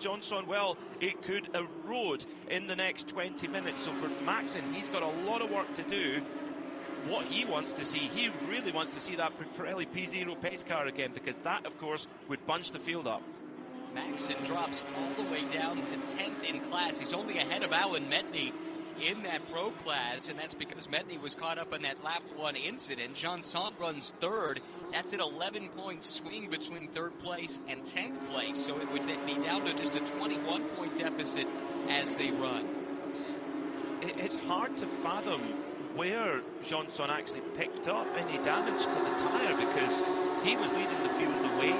Johnson, well, it could erode in the next 20 minutes. So for Maxson, he's got a lot of work to do. What he wants to see, he really wants to see that Pirelli P0 pace car again, because that, of course, would bunch the field up. Maxson drops all the way down to 10th in class. He's only ahead of Alan Metni in that pro class, and that's because Metni was caught up in that lap 1 incident. Jean-Saint runs third. That's an 11-point swing between third place and 10th place, so it would be down to just a 21-point deficit as they run. It's hard to fathom where Jean-Saint actually picked up any damage to the tyre, because he was leading the field away,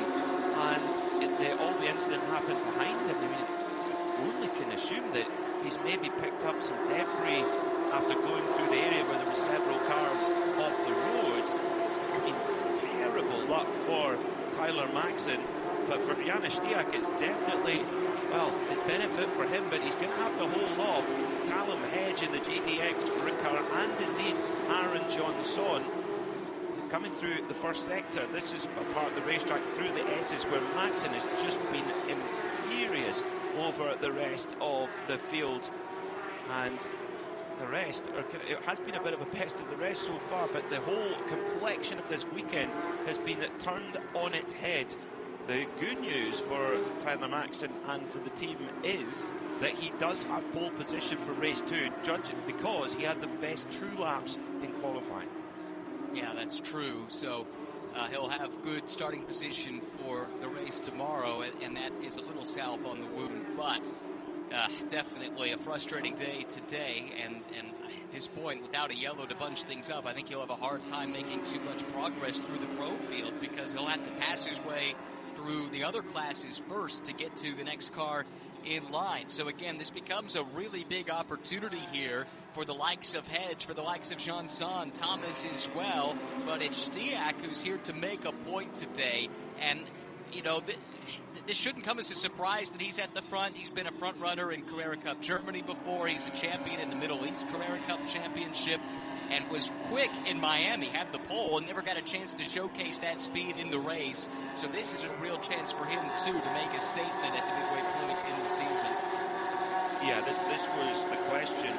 and all the incident happened behind him. I mean, only can assume that he's maybe picked up some debris after going through the area where there were several cars off the road. I mean, terrible luck for Tyler Maxson, but for Janis Stiak, it's definitely, well, it's benefit for him, but he's going to have to hold off Callum Hedge in the JDX sprint car, and indeed Aaron Johnson coming through the first sector. This is a part of the racetrack through the S's where Maxson has just been imperious over the rest of the field, and the rest it has been a bit of a pest of the rest so far, but the whole complexion of this weekend has been turned on its head. The good news for Tyler Maxson and for the team is that he does have pole position for race 2, judging because he had the best 2 laps in qualifying. Yeah, that's true. So he'll have good starting position for the race tomorrow, and that is a little salve on the wound, but definitely a frustrating day today, and at this point, without a yellow to bunch things up, I think he'll have a hard time making too much progress through the pro field, because he'll have to pass his way through the other classes first to get to the next car in line. So again, this becomes a really big opportunity here for the likes of Hedge, for the likes of Jean-Saint, Thomas as well, but it's Stiak who's here to make a point today, and you know, this shouldn't come as a surprise that he's at the front. He's been a front runner in Carrera Cup Germany before. He's a champion in the Middle East Carrera Cup Championship, and was quick in Miami, had the pole, and never got a chance to showcase that speed in the race. So this is a real chance for him, too, to make a statement at the midway point in the season. Yeah, this was the question,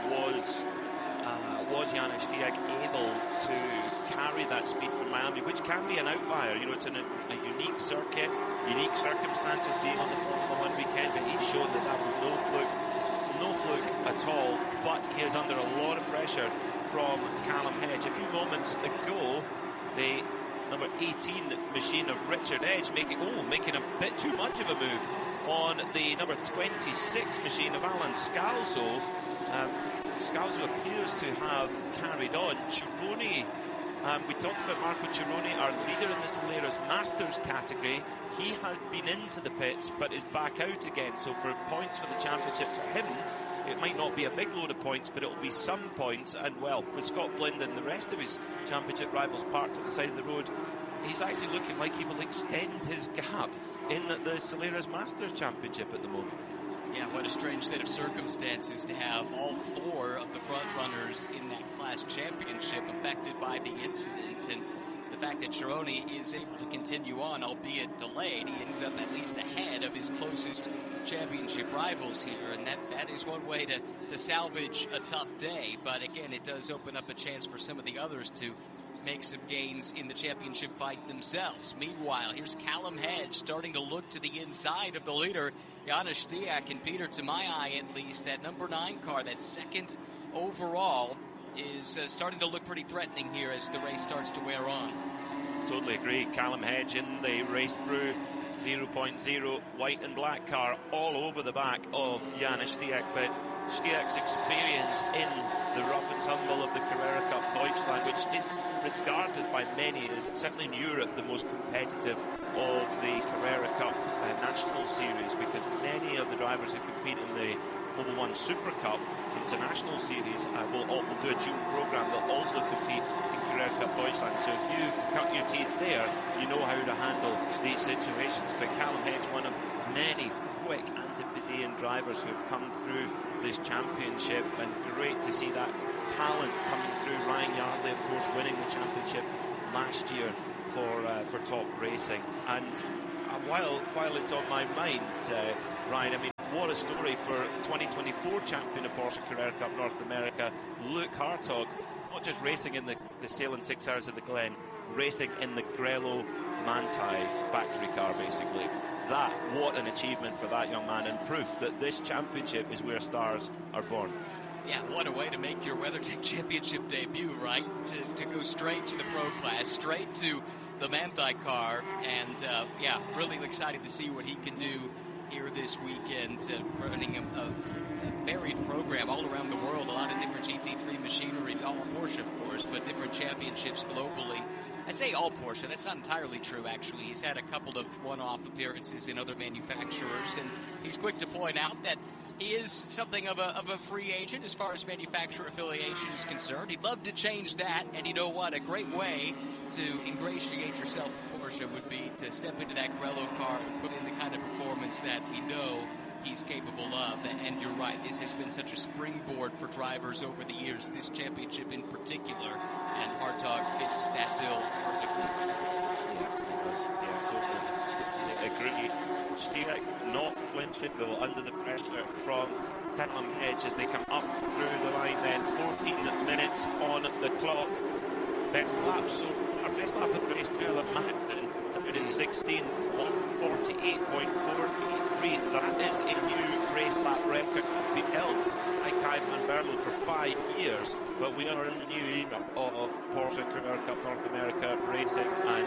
was Janis Stiak able to carry that speed from Miami, which can be an outlier. You know, it's a unique circuit, unique circumstances being on the Formula 1 weekend, but he's shown that was no fluke at all, but he is under a lot of pressure from Callum Hedge. A few moments ago, the number 18 machine of Richard Edge making a bit too much of a move on the number 26 machine of Alan Scalzo. Scalzo appears to have carried on. Chironi, we talked about Marco Chironi, our leader in the Soleras Masters category. He had been into the pits but is back out again, so for points for the championship for him, it might not be a big load of points, but it will be some points. And well, with Scott Blind and the rest of his championship rivals parked at the side of the road, he's actually looking like he will extend his gap in the Soleras Masters Championship at the moment. Yeah, what a strange set of circumstances to have all 4 of the front runners in that class championship affected by the incident, and the fact that Chironi is able to continue on, albeit delayed. He ends up at least ahead of his closest championship rivals here, and that is one way to salvage a tough day. But again, it does open up a chance for some of the others to make some gains in the championship fight themselves. Meanwhile, here's Callum Hedge starting to look to the inside of the leader, Janis Stiak, and Peter, to my eye at least, that number 9 car, that second overall, is starting to look pretty threatening here as the race starts to wear on. Totally agree. Callum Hedge in the Race Brew 0.0 white and black car all over the back of Janis Stiak, but Stiak's experience in the rough and tumble of the Carrera Cup Deutschland, which is regarded by many as, certainly in Europe, the most competitive of the Carrera Cup National Series, because many of the drivers who compete in the Mobil 1 Super Cup International Series will do a dual program. They'll also compete in Carrera Cup Deutschland. So if you've cut your teeth there, you know how to handle these situations. But Callum Hedge, one of many quick Antipodean drivers who have come through this championship, and great to see that talent coming through. Ryan Yardley, of course, winning the championship last year for Top Racing. And while it's on my mind, Ryan, I mean, what a story for 2024 champion of Porsche Carrera Cup North America, Luke Hartog. Not just racing in the Salem 6 Hours of the Glen, racing in the Grello Manthey factory car, basically. What an achievement for that young man, and proof that this championship is where stars are born. Yeah, what a way to make your WeatherTech Championship debut, right? To go straight to the pro class, straight to the Manthey car, and really excited to see what he can do here this weekend, running a varied program all around the world, a lot of different GT3 machinery, all Porsche of course, but different championships globally. I say all Porsche, that's not entirely true actually. He's had a couple of one-off appearances in other manufacturers, and he's quick to point out that he is something of a free agent as far as manufacturer affiliation is concerned. He'd love to change that, and you know what, a great way to ingratiate yourself with Porsche would be to step into that Grello car and put in the kind of performance that we know he's capable of. And you're right, this has been such a springboard for drivers over the years, this championship in particular, and Hartog fits that bill perfectly. Yeah, totally agree. Stier not flinching though under the pressure from Callum Edge as they come up through the line then. 14 minutes on the clock. Best lap so far, best lap of the race, Taylor Macklin down in 16th, 148.483. That is a new race lap record. It's been held by Kai van Berlo for 5 years, but we are in a new era of Porsche Carrera Cup North America racing, and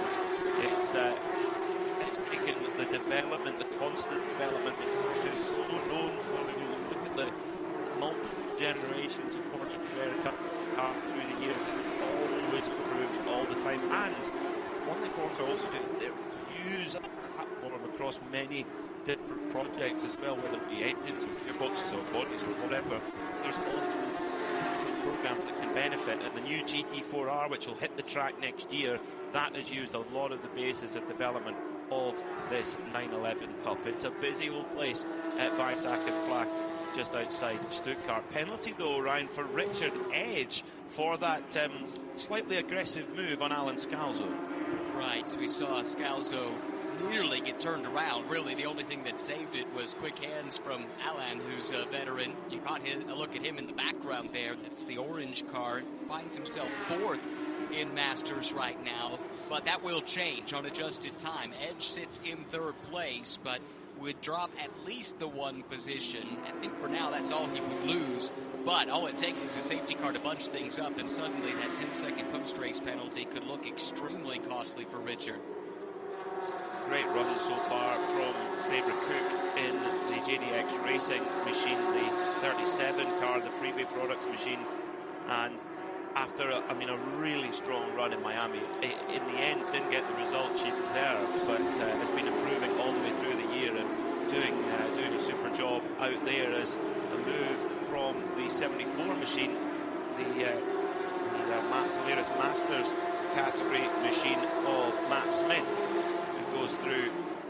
it's taken the development, the constant development that Porsche is so known for. If you look at the multiple generations of Porsche Carrera Cup cars through the years, it's always improving all the time. And one thing Porsche also does is they use a platform across many different projects as well, whether it be engines or gearboxes or bodies or whatever. There's often different programs that can benefit, and the new GT4R, which will hit the track next year, that has used a lot of the basis of development of this 911 Cup. It's a busy old place at Weissach-Flacht, just outside Stuttgart. Penalty though, Ryan, for Richard Edge for that slightly aggressive move on Alan Scalzo. Right, we saw Scalzo nearly get turned around. Really, the only thing that saved it was quick hands from Alan, who's a veteran. You caught a look at him in the background there. That's the orange car. Finds himself fourth in Masters right now, but that will change on adjusted time. Edge sits in third place, but would drop at least the one position. I think for now that's all he would lose, but all it takes is a safety car to bunch things up, and suddenly that 10-second post-race penalty could look extremely costly for Richard. Great run so far from Sabra Cook in the JDX Racing machine, the 37 car, the Freeway Products machine, and after a really strong run in Miami, in the end didn't get the result she deserved, but has been improving all the way through the year and doing a super job out there as a move from the 74 machine, the Matt Solaris Masters category machine of Matt Smith, who goes through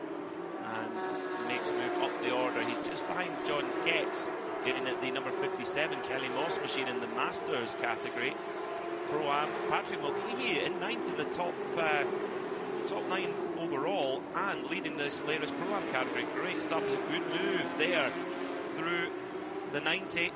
and makes a move up the order. He's just behind John Getz in the number 57 Kelly Moss machine in the Masters category. Pro-Am, Patrick Mulcahy in 9th in the top 9 overall and leading the Solaris Pro-Am category. Great stuff. It's a good move there through the 90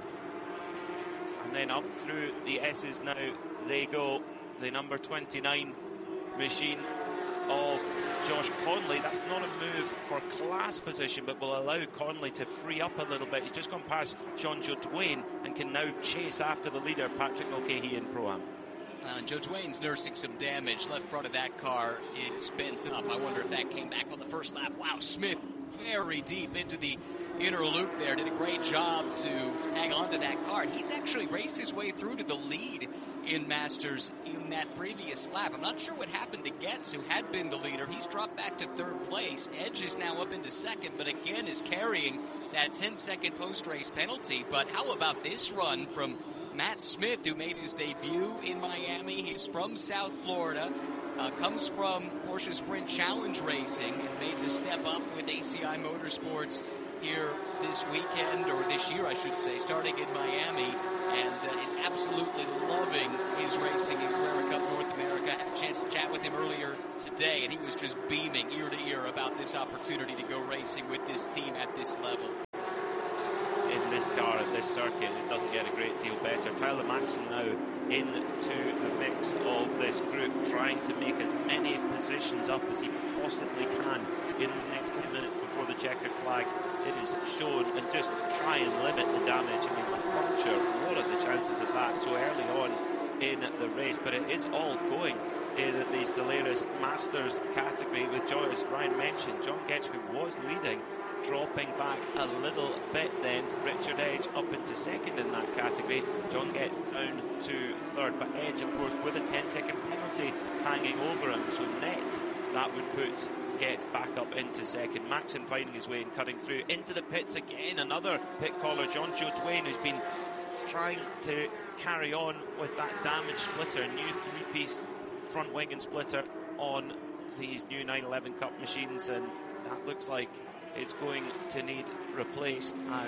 and then up through the S's. Now they go, the number 29 machine of Josh Conley. That's not a move for class position, but will allow Conley to free up a little bit. He's just gone past Jean-Jo Duane and can now chase after the leader, Patrick Mulcahy in Pro-Am. Joe Duane's nursing some damage. Left front of that car is bent up. I wonder if that came back on the first lap. Wow, Smith very deep into the inner loop there. Did a great job to hang on to that car. He's actually raced his way through to the lead in Masters in that previous lap. I'm not sure what happened to Getz, who had been the leader. He's dropped back to third place. Edge is now up into second, but again is carrying that 10-second post-race penalty. But how about this run from Matt Smith, who made his debut in Miami? He's from South Florida, comes from Porsche Sprint Challenge Racing, and made the step up with ACI Motorsports here this weekend, or this year I should say, starting in Miami, and is absolutely loving his racing in Carrera Cup North America. I had a chance to chat with him earlier today, and he was just beaming ear to ear about this opportunity to go racing with this team at this level. this car at this circuit. It doesn't get a great deal better. Tyler Maxson now into the mix of this group, trying to make as many positions up as he possibly can in the next 10 minutes before the checkered flag is shown, and just try and limit the damage. I mean, a puncture, what are the chances of that so early on in the race? But it is all going in the Solaris Masters category with John, as Ryan mentioned, John Getchby was leading, dropping back a little bit then. Richard Edge up into second in that category. John gets down to third, but Edge, of course, with a 10-second penalty hanging over him, so net that would put Get back up into second. Maxson finding his way and cutting through into the pits again. Another pit caller, John Joe Twain, who's been trying to carry on with that damaged splitter, new three-piece front wing and splitter on these new 911 Cup machines, and that looks like it's going to need replaced, and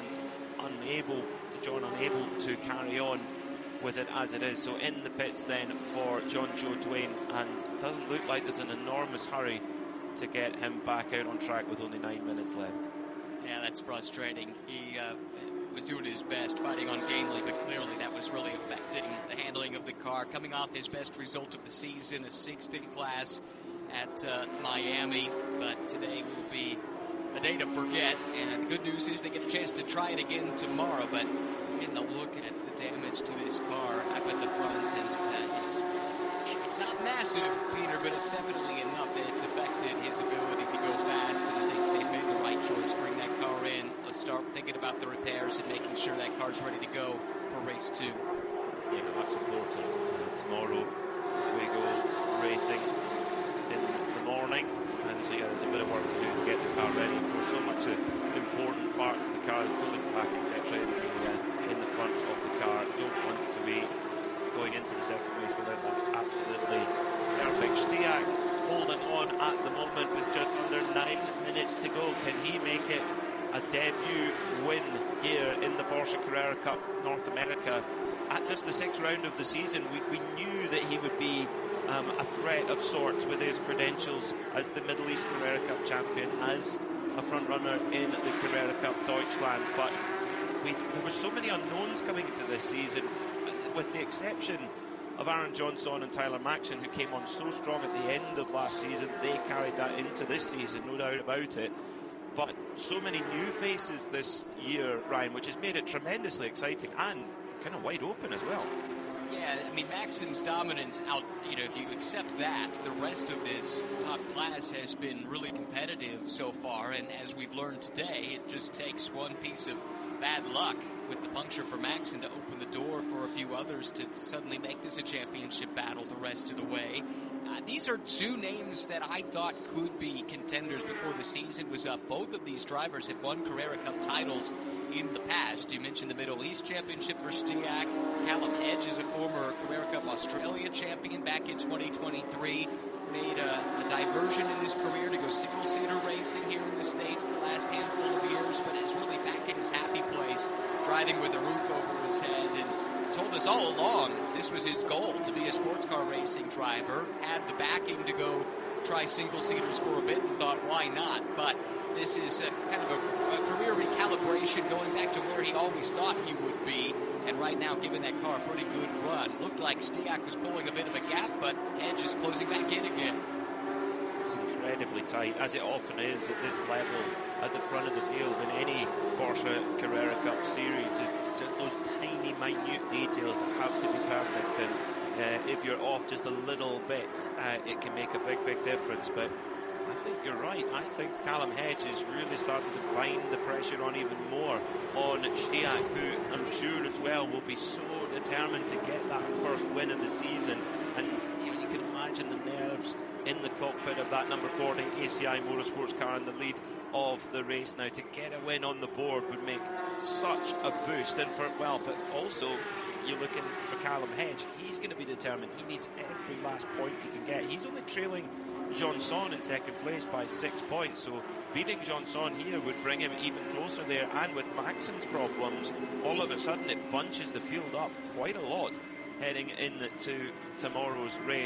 John unable to carry on with it as it is. So in the pits then for John Joe Twain, and doesn't look like there's an enormous hurry to get him back out on track with only 9 minutes left. Yeah, that's frustrating. He was doing his best fighting on Gamely, but clearly that was really affecting the handling of the car. Coming off his best result of the season, a 6th in class at Miami, but today will be a day to forget. And the good news is they get a chance to try it again tomorrow, but getting a look at the damage to this car up at the front, and it's not massive, Peter, but it's definitely enough that it's affected his ability to go fast, and I think they've made the right choice to bring that car in. Let's start thinking about the repairs and making sure that car's ready to go for race 2. Yeah, that's important. Tomorrow we go racing in the morning, and so yeah, there's a bit of work to do to get the car ready. Of course, so much of important parts of the car, the cooling pack, etc., in the front of the car. Don't want to be going into the second race without that absolutely perfect. Stiak holding on at the moment with just under 9 minutes to go. Can he make it a debut win here in the Porsche Carrera Cup North America at just the 6th round of the season? We knew that he would be a threat of sorts with his credentials as the Middle East Carrera Cup champion, as a front runner in the Carrera Cup Deutschland, but there were so many unknowns coming into this season, with the exception of Aaron Johnson and Tyler Maxson, who came on so strong at the end of last season. They carried that into this season, no doubt about it. But so many new faces this year, Ryan, which has made it tremendously exciting and kind of wide open as well. Yeah, I mean, Maxson's dominance out, if you accept that, the rest of this top class has been really competitive so far, and as we've learned today, it just takes one piece of bad luck with the puncture for Maxson to open the door for a few others to suddenly make this a championship battle the rest of the way. These are two names that I thought could be contenders before the season was up. Both of these drivers have won Carrera Cup titles in the past. You mentioned the Middle East Championship for Stiak. Callum Edge is a former Carrera Cup Australia champion back in 2023. Made a diversion in his career to go single-seater racing here in the States the last handful of years, but is really back in his happy place, driving with a roof over his head, and told us all along this was his goal, to be a sports car racing driver. Had the backing to go try single-seaters for a bit and thought, why not? But this is kind of a career recalibration, going back to where he always thought he would be. And right now, giving that car a pretty good run. Looked like Stiak was pulling a bit of a gap, but Edge is closing back in again. It's incredibly tight, as it often is at this level, at the front of the field in any Porsche Carrera Cup series. It's just those tiny, minute details that have to be perfect. And if you're off just a little bit, it can make a big, big difference. But I think you're right. I think Callum Hedge is really starting to bind the pressure on even more on Stiak, who I'm sure as well will be so determined to get that first win of the season. And you can imagine the nerves in the cockpit of that number 40 ACI Motorsports car in the lead of the race now. To get a win on the board would make such a boost. And but also you're looking for Callum Hedge. He's going to be determined. He needs every last point he can get. He's only trailing Johnson in second place by 6 points, so beating Johnson here would bring him even closer there. And with Maxson's problems, all of a sudden it bunches the field up quite a lot heading into tomorrow's race.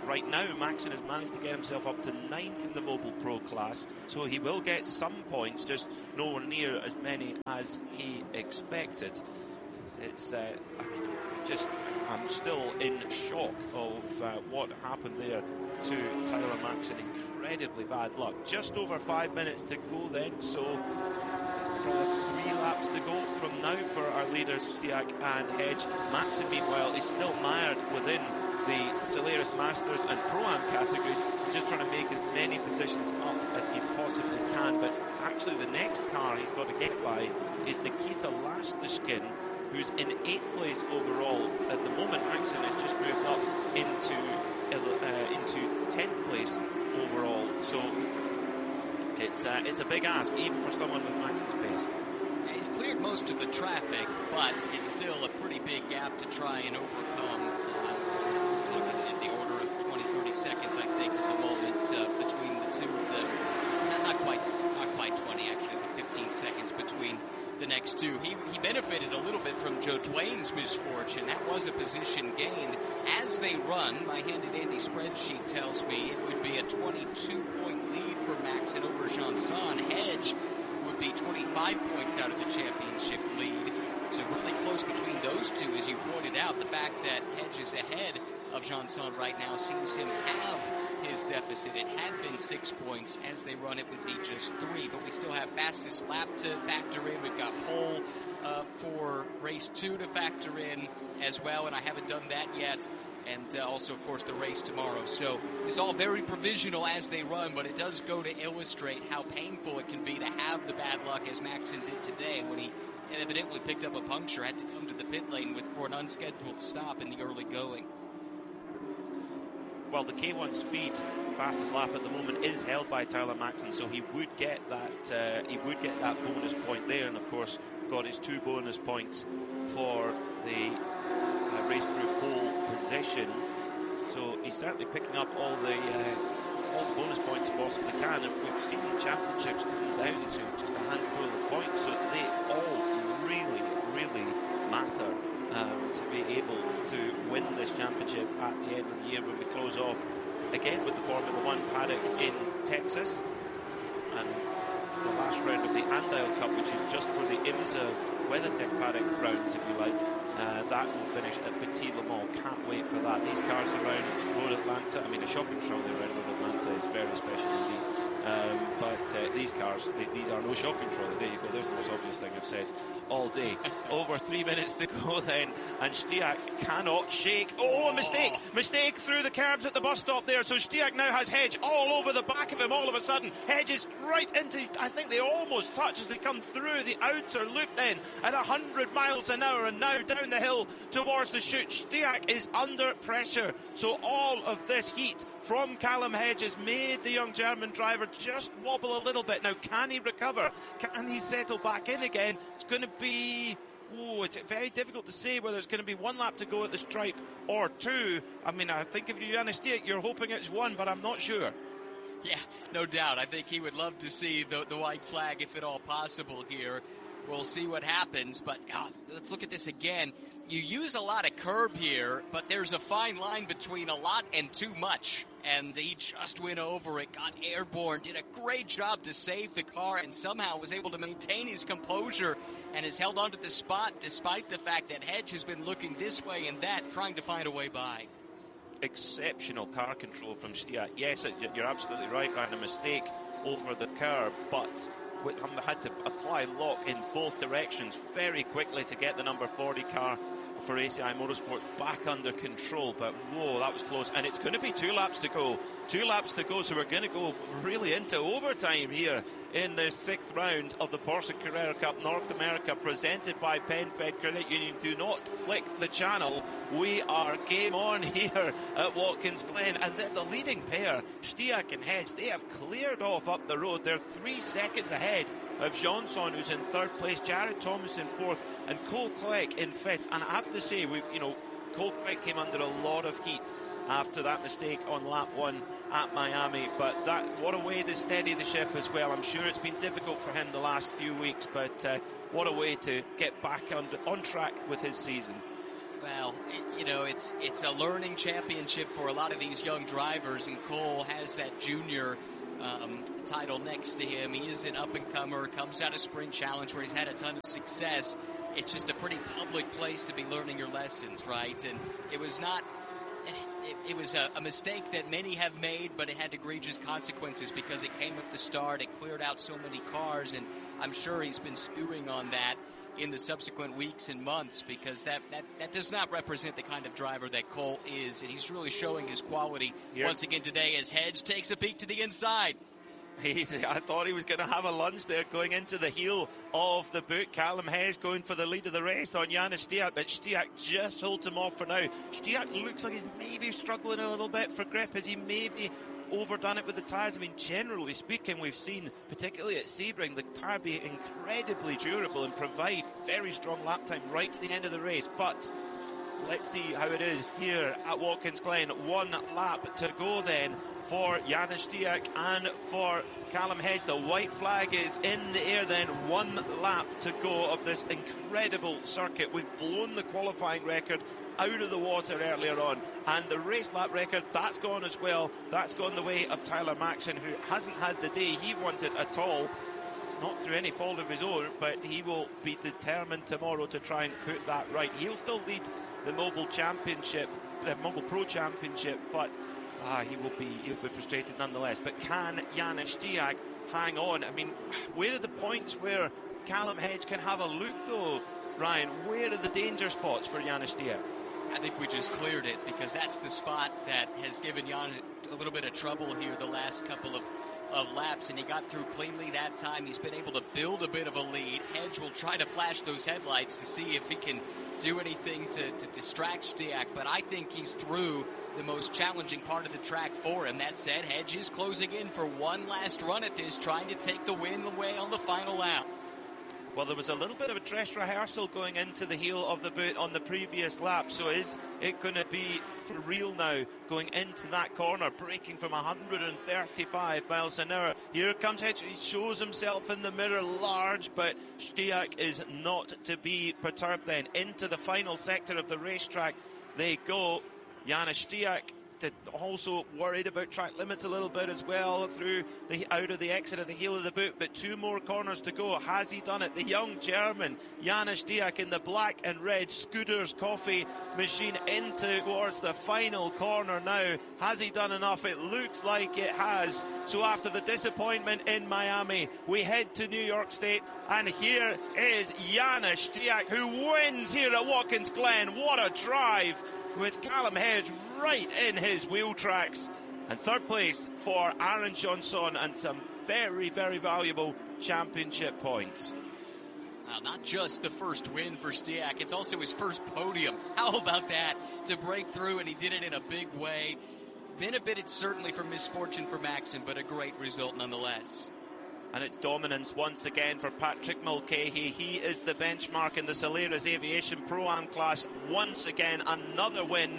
right now, Maxson has managed to get himself up to 9th in the Mobile Pro class, so he will get some points, just nowhere near as many as he expected. It's, I'm still in shock of what happened there to Tyler Maxson. Incredibly bad luck. Just over 5 minutes to go then, so probably 3 laps to go from now for our leaders, Stiak and Hedge. Maxson, meanwhile, is still mired within the Solaris Masters and Pro-Am categories, just trying to make as many positions up as he possibly can. But actually the next car he's got to get by is Nikita Lastishkin, who's in 8th place overall. At the moment, Maxson has just moved up into 10th place overall. So it's a big ask, even for someone with Maxson's pace. Yeah, he's cleared most of the traffic, but it's still a pretty big gap to try and overcome. Talking in the order of 20-30 seconds, I think, at the moment between the two of them. Not quite 20, actually. 15 seconds between the next two. He benefited a little bit from Joe Twain's misfortune. That was a position gained. As they run, my handy-dandy spreadsheet tells me it would be a 22-point lead for Maxson over Janson. Hedge would be 25 points out of the championship lead. So really close between those two, as you pointed out. The fact that Hedge is ahead of Janson right now sees him have his deficit. It had been 6 points. As they run, it would be just 3. But we still have fastest lap to factor in. We've got pole for race 2 to factor in as well, and I haven't done that yet. And also, of course, the race tomorrow. So it's all very provisional as they run, but it does go to illustrate how painful it can be to have the bad luck as Maxson did today when he evidently picked up a puncture, had to come to the pit lane for an unscheduled stop in the early going. Well, the K1 Speed fastest lap at the moment is held by Tyler Maxson, so he would get that bonus point there, and of course got his 2 bonus points for the race group pole position. So he's certainly picking up all the bonus points he possibly can, and we've seen the championships come down to just a handful of points, so they all really, really matter to be able to win this championship at the end of the year when we close off again with the Formula One paddock in Texas, and the last round of the Andile Cup, which is just for the IMSA WeatherTech paddock rounds, if you like. That will finish at Petit Le Mans. Can't wait for that. These cars around Road Atlanta, I mean, a shopping trolley around Road Atlanta is very special indeed. But these cars, these are no shopping trolley. There you go. There's the most obvious thing I've said all day. Over 3 minutes to go then, and Stiak cannot shake. Oh, a mistake! Mistake through the curbs at the bus stop there. So Stiak now has Hedge all over the back of him all of a sudden. Hedge is right into, I think they almost touch as they come through the outer loop then at 100 miles an hour, and now down the hill towards the chute. Stiak is under pressure. So all of this heat from Callum Hedge has made the young German driver just wobble a little bit. Now, can he recover? Can he settle back in again? It's going to be... it's very difficult to say whether it's going to be 1 lap to go at the stripe or 2. I mean, I think if you're Stiak, you're hoping it's 1, but I'm not sure. Yeah, no doubt. I think he would love to see the white flag if at all possible here. We'll see what happens, but let's look at this again. You use a lot of curb here, but there's a fine line between a lot and too much. And he just went over it, got airborne, did a great job to save the car, and somehow was able to maintain his composure and has held on to the spot despite the fact that Hedge has been looking this way and that, trying to find a way by. Exceptional car control from Stiak. Yes, you're absolutely right, ran a mistake over the curb, but had to apply lock in both directions very quickly to get the number 40 car for ACI Motorsports back under control. But whoa, that was close, and it's going to be 2 laps to go. 2 laps to go, so we're going to go really into overtime here in the 6th round of the Porsche Carrera Cup North America, presented by PenFed Credit Union. Do not flick the channel. We are game on here at Watkins Glen, and the leading pair, Stiak and Hedge, they have cleared off up the road. They're 3 seconds ahead of Janson, who's in 3rd place, Jared Thomas in 4th, and Cole Clegg in 5th. And I have to say, Cole Clegg came under a lot of heat after that mistake on lap 1 at Miami, but what a way to steady the ship as well. I'm sure it's been difficult for him the last few weeks, but what a way to get back on track with his season. Well, it's a learning championship for a lot of these young drivers, and Cole has that junior title next to him. He is an up-and-comer, comes out of Sprint Challenge where he's had a ton of success. It's just a pretty public place to be learning your lessons, right? And it was not... It was a mistake that many have made, but it had egregious consequences because it came at the start. It cleared out so many cars, and I'm sure he's been stewing on that in the subsequent weeks and months because that does not represent the kind of driver that Cole is, and he's really showing his quality once again today as Hedge takes a peek to the inside. I thought he was going to have a lunge there going into the heel of the boot. Callum Hedge going for the lead of the race on Janis Stiak, but Stiak just holds him off for now. Stiak looks like he's maybe struggling a little bit for grip. Has he maybe overdone it with the tyres? I mean, generally speaking, we've seen, particularly at Sebring, the tyre be incredibly durable and provide very strong lap time right to the end of the race. But let's see how it is here at Watkins Glen. 1 lap to go then for Janis Stiak and for Callum Hedge. The white flag is in the air then. 1 lap to go of this incredible circuit. We've blown the qualifying record out of the water earlier on, and the race lap record, that's gone as well. That's gone the way of Tyler Maxson, who hasn't had the day he wanted at all, not through any fault of his own, but he will be determined tomorrow to try and put that right. He'll still lead the Mobile Championship, the Mobile Pro Championship, but he'll be frustrated nonetheless. But can Janis Stiak hang on? I mean, where are the points where Callum Hedge can have a look though, Ryan? Where are the danger spots for Janis Stiak? I think we just cleared it because that's the spot that has given Jan a little bit of trouble here the last couple of laps, and he got through cleanly that time. He's been able to build a bit of a lead. Hedge will try to flash those headlights to see if he can do anything to distract Stiak, but I think he's through the most challenging part of the track for him. That said, Hedge is closing in for one last run at this, trying to take the win away on the final lap. Well, there was a little bit of a dress rehearsal going into the heel of the boot on the previous lap, so is it going to be for real now going into that corner, braking from 135 miles an hour? Here comes Hedge. He shows himself in the mirror large, but Stiak is not to be perturbed then. Into the final sector of the racetrack they go. Janis Stiak also worried about track limits a little bit as well out of the exit of the heel of the boot, but 2 more corners to go. Has he done it? The young German Janis Stiak in the black and red Scooters coffee machine in towards the final corner now. Has he done enough? It looks like it has. So after the disappointment in Miami, we head to New York State, and here is Janis Stiak, who wins here at Watkins Glen. What a drive, with Callum Hedge right in his wheel tracks. And 3rd place for Aaron Johnson, and some very, very valuable championship points. Well, not just the first win for Stiak, it's also his first podium. How about that? To break through, and he did it in a big way. Benefited certainly from misfortune for Maxson, but a great result nonetheless. And it's dominance once again for Patrick Mulcahy. He is the benchmark in the Solaris Aviation Pro-Am class. Once again, another win.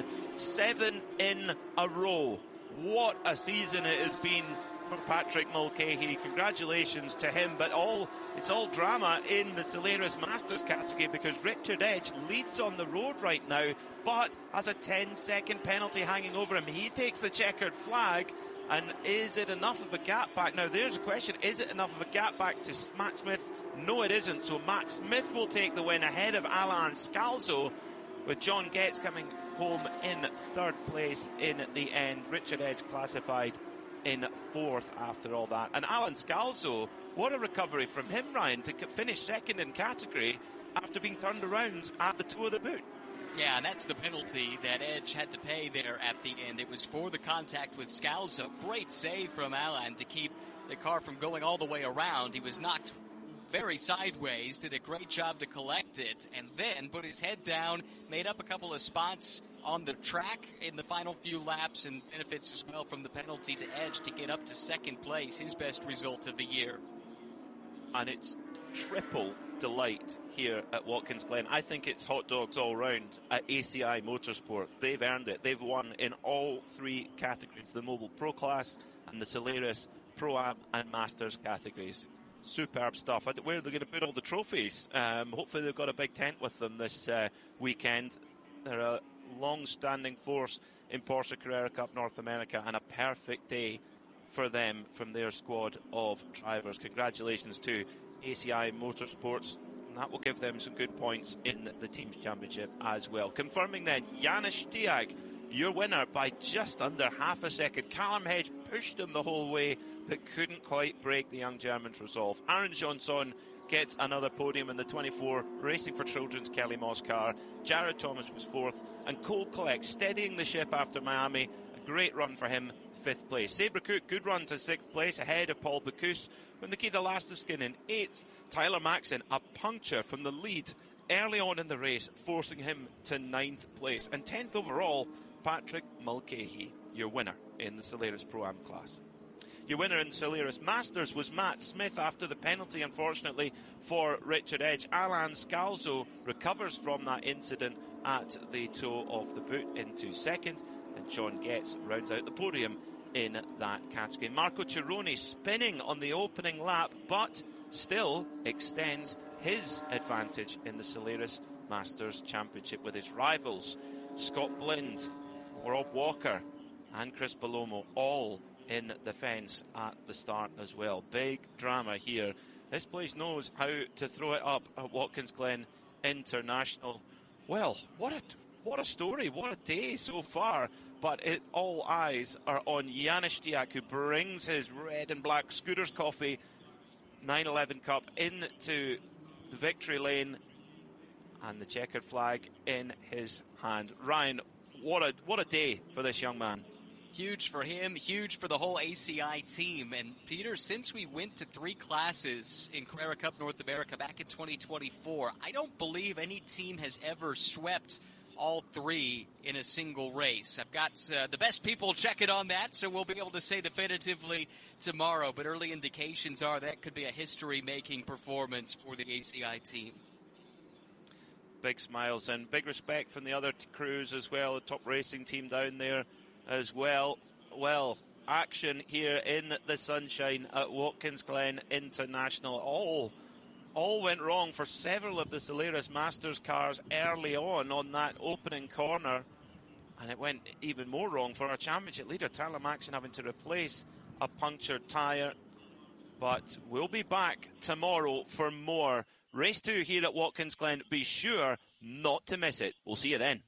7 in a row. What a season it has been for Patrick Mulcahy. Congratulations to him, but it's all drama in the Solaris Masters category because Richard Edge leads on the road right now, but has a 10-second penalty hanging over him. He takes the checkered flag. And is it enough of a gap back? Now, there's a question. Is it enough of a gap back to Matt Smith? No, it isn't. So Matt Smith will take the win ahead of Alain Scalzo, with John Getz coming home in 3rd place in the end. Richard Edge classified in 4th after all that. And Alain Scalzo, what a recovery from him, Ryan, to finish 2nd in category after being turned around at the toe of the boot. Yeah, and that's the penalty that Edge had to pay there at the end. It was for the contact with Scalzo. Great save from Alain to keep the car from going all the way around. He was knocked very sideways, did a great job to collect it, and then put his head down, made up a couple of spots on the track in the final few laps, and benefits as well from the penalty to Edge to get up to 2nd place, his best result of the year. And it's triple delight here at Watkins Glen. I think it's hot dogs all round at ACI Motorsport. They've earned it. They've won in all 3 categories, the Mobile Pro class and the Solaris Pro-Am and Masters categories. Superb stuff. Where are they going to put all the trophies? Hopefully they've got a big tent with them this weekend. They're a long-standing force in Porsche Carrera Cup North America, and a perfect day for them from their squad of drivers. Congratulations to ACI Motorsports, and that will give them some good points in the Teams Championship as well. Confirming then, Janis Stiag, your winner by just under half a second. Callum Hedge pushed him the whole way, but couldn't quite break the young German's resolve. Aaron Johnson gets another podium in the 24 Racing for Children's Kelly Moss car. Jared Thomas was fourth, and Cole Collect steadying the ship after Miami. A great run for him, fifth place. Sabre Cook, good run to sixth place, ahead of Paul Bocuse. With Nikita Lastuskin in eighth. Tyler Maxson, a puncture from the lead early on in the race, forcing him to ninth place. And 10th overall, Patrick Mulcahy, your winner in the Solaris Pro-Am class. Your winner in Solaris Masters was Matt Smith after the penalty, unfortunately, for Richard Edge. Alan Scalzo recovers from that incident at the toe of the boot into second, and John Getz rounds out the podium in that category. Marco Cironi spinning on the opening lap, but still extends his advantage in the Solaris Masters Championship with his rivals Scott Blind, Rob Walker and Chris Palomo all in the fence at the start as well. Big drama here. This place knows how to throw it up at Watkins Glen International. Well, what a story, what a day so far. But all eyes are on Janis Stiag, who brings his red and black Scooters Coffee 911 Cup into the victory lane and the checkered flag in his hand. Ryan, what a day for this young man. Huge for him, huge for the whole ACI team. And Peter, since we went to 3 classes in Carrera Cup North America back in 2024, I don't believe any team has ever swept all 3 in a single race. I've got the best people checking on that, so we'll be able to say definitively tomorrow. But early indications are that could be a history-making performance for the ACI team. Big smiles and big respect from the other crews as well, the top racing team down there as well. Well, action here in the sunshine at Watkins Glen International. All went wrong for several of the Solaris Masters cars early on that opening corner, and it went even more wrong for our championship leader Tyler Maxson having to replace a punctured tyre. But we'll be back tomorrow for more Race 2 here at Watkins Glen. Be sure not to miss it. We'll see you then.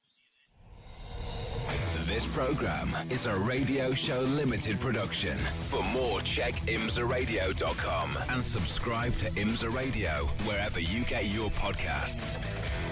This program is a Radio Show Limited production. For more, check imsaradio.com and subscribe to IMSA Radio wherever you get your podcasts.